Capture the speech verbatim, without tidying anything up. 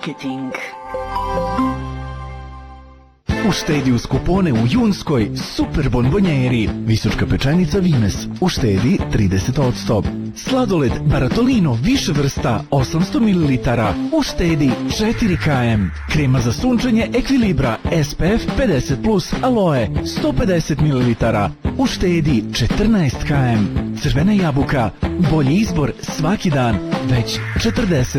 marketing. Uštedi uz kupone u junskoj super bonbonjeri. Visočka pečenica Vimes uštedi trideset posto. Sladoled Baratolino više vrsta osamsto mililitara uštedi četiri kilograma. Krema za sunčanje Equilibra S P F pedeset plus aloe sto pedeset mililitara uštedi četrnaest kilograma. Crvena jabuka bolji izbor svaki dan već četrdeset